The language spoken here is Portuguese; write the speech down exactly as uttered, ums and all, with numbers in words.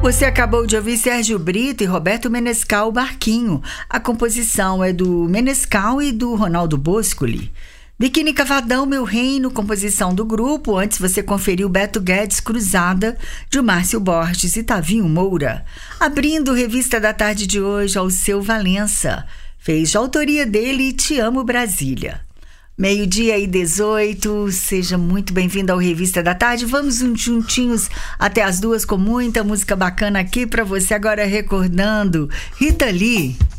Você acabou de ouvir Sérgio Brito e Roberto Menescal Barquinho. A composição é do Menescal e do Ronaldo Boscoli. Biquíni Cavadão, Meu Reino, composição do grupo. Antes você conferiu Beto Guedes, Cruzada, de Márcio Borges e Tavinho Moura. Abrindo Revista da Tarde de hoje, Alceu Valença. Fez de autoria dele Te Amo Brasília. Meio-dia e dezoito, seja muito bem-vindo ao Revista da Tarde. Vamos juntinhos até as duas com muita música bacana aqui para você. Agora recordando Rita Lee.